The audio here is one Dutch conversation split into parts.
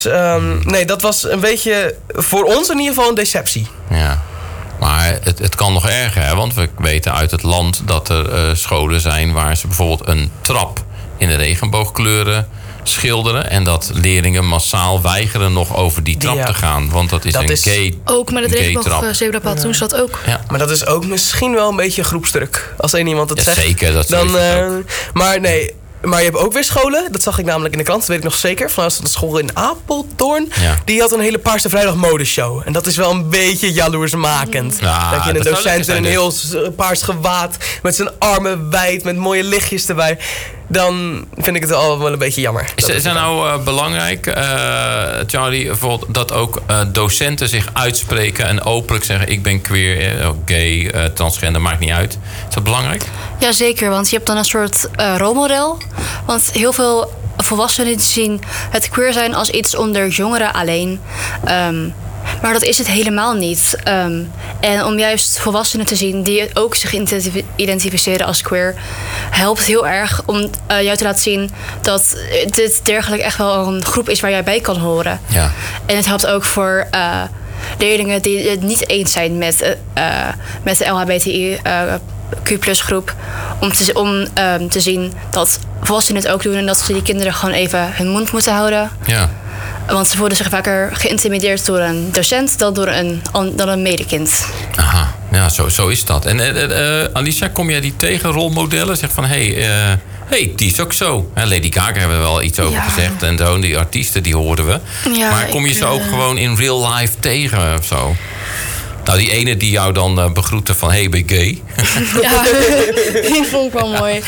Nee, dat was een beetje voor ons in ieder geval een deceptie. Ja. Maar het kan nog erger, hè? Want we weten uit het land dat er scholen zijn waar ze bijvoorbeeld een trap in de regenboogkleuren schilderen. En dat leerlingen massaal weigeren nog over die trap te gaan. Want dat is een gay. Ook met het regenboogzebrapad doen ze dat ook. Ja. Maar dat is ook misschien wel een beetje groepsdruk. Als één iemand het zegt. Zeker, dat dan, maar nee. Maar je hebt ook weer scholen, dat zag ik namelijk in de krant, dat weet ik nog zeker. Vanuit de school in Apeldoorn. Ja. Die had een hele Paarse Vrijdag modeshow. En dat is wel een beetje jaloersmakend. Ja, dat je een docent in een heel paars gewaad, met zijn armen wijd, met mooie lichtjes erbij. Dan vind ik het al wel een beetje jammer. Is het nou belangrijk, Charlie, bijvoorbeeld dat ook docenten zich uitspreken en openlijk zeggen: ik ben queer, gay, transgender, maakt niet uit. Is dat belangrijk? Jazeker, want je hebt dan een soort rolmodel. Want heel veel volwassenen zien het queer zijn als iets onder jongeren alleen. Maar dat is het helemaal niet. En om juist volwassenen te zien die ook zich identificeren als queer, helpt heel erg om jou te laten zien dat dit dergelijk echt wel een groep is waar jij bij kan horen. Ja. En het helpt ook voor leerlingen die het niet eens zijn met de LHBTIQ+ groep, om te zien dat volwassenen het ook doen en dat ze die kinderen gewoon even hun mond moeten houden. Ja. Want ze voelen zich vaker geïntimideerd door een docent dan door een medekind. Aha, ja, zo is dat. En Alicia, kom jij die tegen rolmodellen? Zeg van, hey, die is ook zo. Lady Gaga hebben we wel iets over gezegd. En zo, die artiesten, die hoorden we. Ja, maar kom je ze ook gewoon in real life tegen of zo? Nou, die ene die jou dan begroette van, hey, ben je gay? Ja, die vond ik wel mooi.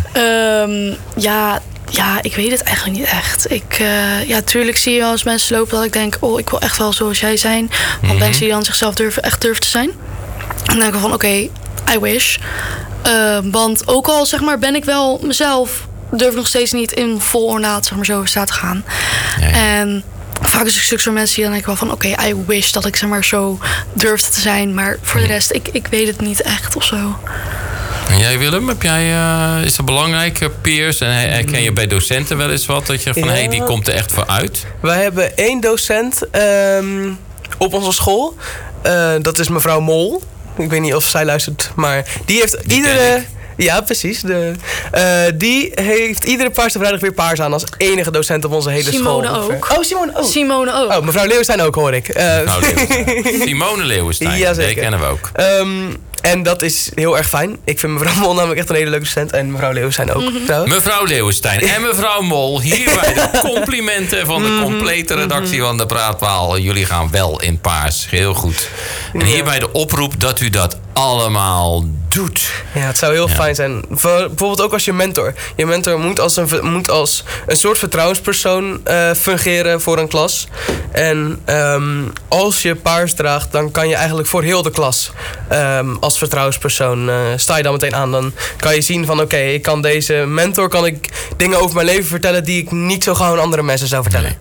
Ja, ik weet het eigenlijk niet echt. Tuurlijk zie je wel eens mensen lopen dat ik denk, oh, ik wil echt wel zoals jij zijn. Want mensen die dan zichzelf durven te zijn. En dan denk ik van, oké, I wish. Want ook al, zeg maar, ben ik wel mezelf, durf ik nog steeds niet in vol ornaat, zeg maar, zo staat te gaan. Ja. En vaak is het zo'n mensen die dan denk ik wel van, oké, I wish dat ik, zeg maar, zo durfde te zijn. Maar voor de rest, ik weet het niet echt of zo. En jij, Willem, is dat belangrijk, peers? En herken je bij docenten wel eens wat? Dat je van, die komt er echt voor uit? Wij hebben 1 docent op onze school. Dat is mevrouw Mol. Ik weet niet of zij luistert, maar die heeft Ja, precies. Die heeft iedere Paarse Vrijdag weer paars aan als enige docent op onze hele Simone school. Ook. Oh, Simone ook. Simone ook. Oh, mevrouw Leeuwenstein ook, hoor ik. Simone Leeuwenstein, ja, die kennen we ook. En dat is heel erg fijn. Ik vind mevrouw Mol namelijk echt een hele leuke docent. En mevrouw Leeuwenstein ook. Mevrouw Leeuwenstein en mevrouw Mol. Hier bij de complimenten van de complete redactie van de Praatpaal. Jullie gaan wel in paars. Heel goed. En hierbij de oproep dat u dat allemaal doet. Ja, het zou heel fijn zijn. Bijvoorbeeld ook als je mentor. Je mentor moet als een soort vertrouwenspersoon fungeren voor een klas. En als je paars draagt, dan kan je eigenlijk voor heel de klas als vertrouwenspersoon sta je dan meteen aan. Dan kan je zien van oké, ik kan deze mentor, kan ik dingen over mijn leven vertellen die ik niet zo gauw aan andere mensen zou vertellen.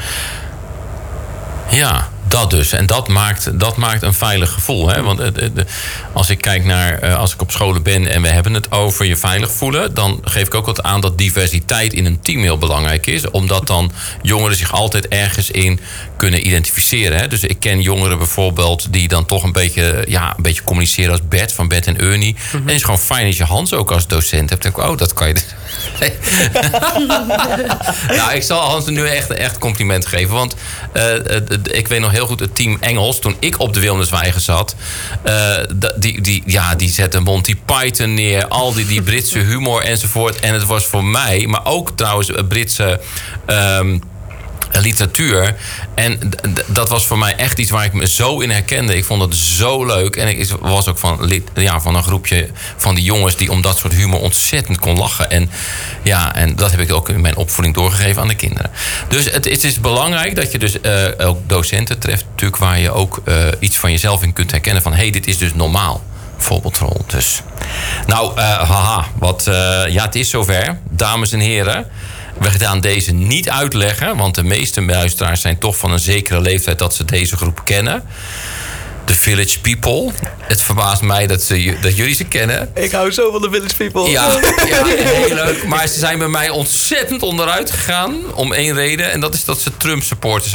Nee. Ja, dat dus. En dat maakt een veilig gevoel. Hè? Want als ik kijk naar, als ik op scholen ben en we hebben het over je veilig voelen, dan geef ik ook wat aan dat diversiteit in een team heel belangrijk is. Omdat dan jongeren zich altijd ergens in kunnen identificeren. Hè? Dus ik ken jongeren bijvoorbeeld die dan toch een beetje communiceren als Bert van Bert en Ernie. En het is gewoon fijn dat je Hans ook als docent hebt. Dan denk ik, oh, dat kan je. Nou, ik zal Hans nu echt compliment geven. Want ik weet nog heel goed het team Engels, toen ik op de Wilmswijger zat, die zette Monty Python neer, al die Britse humor enzovoort. En het was voor mij, maar ook trouwens Britse literatuur. En dat was voor mij echt iets waar ik me zo in herkende. Ik vond het zo leuk. En ik was ook van een groepje van die jongens die om dat soort humor ontzettend kon lachen. En dat heb ik ook in mijn opvoeding doorgegeven aan de kinderen. Dus het is belangrijk dat je dus ook docenten treft, natuurlijk, waar je ook iets van jezelf in kunt herkennen van dit is dus normaal. Voorbeeldrol. Dus. Nou, het is zover. Dames en heren. We gaan deze niet uitleggen, want de meeste luisteraars zijn toch van een zekere leeftijd dat ze deze groep kennen. de Village People. Het verbaast mij dat jullie ze kennen. Ik hou zo van de Village People. Ja, heel leuk. Maar ze zijn bij mij ontzettend onderuit gegaan om één reden. En dat is dat ze Trump supporters